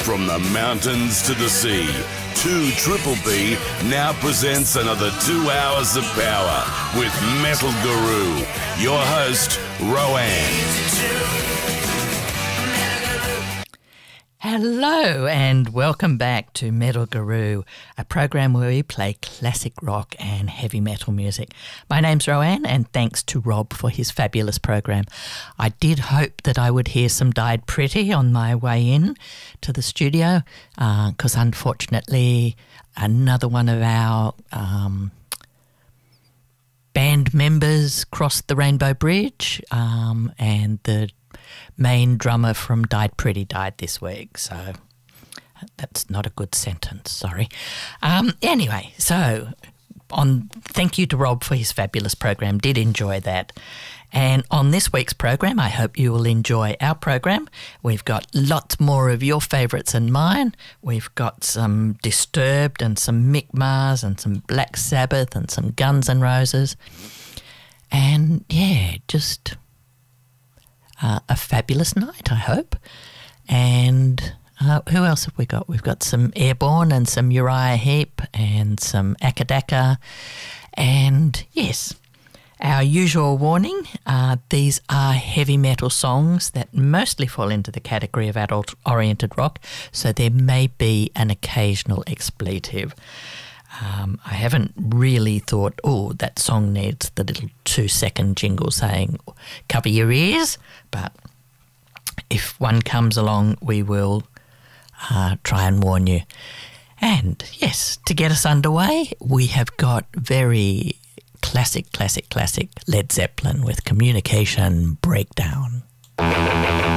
From the mountains to the sea, 2 Triple B now presents another 2 hours of power with Metal Guru. Your host, Rowan. Hello and welcome back to Metal Guru, a program where we play classic rock and heavy metal music. My name's Rowan, and thanks to Rob for his fabulous program. I did hope that I would hear some Died Pretty on my way in to the studio, because unfortunately another one of our band members crossed the Rainbow Bridge, and the main drummer from Died Pretty died this week, so that's not a good sentence, sorry. Anyway, so thank you to Rob for his fabulous program, did enjoy that. And on this week's program, I hope you will enjoy our program. We've got lots more of your favourites and mine. We've got some Disturbed and some Mick Mars and some Black Sabbath and some Guns N' Roses. And yeah, just a fabulous night, I hope. And who else have we got? We've got some Airborne and some Uriah Heep and some Akadaka. And yes, our usual warning, these are heavy metal songs that mostly fall into the category of adult-oriented rock, so there may be an occasional expletive. I haven't really thought, oh, that song needs the little 2-second jingle saying, cover your ears, but if one comes along, we will try and warn you. And yes, to get us underway, we have got very classic Led Zeppelin with Communication Breakdown.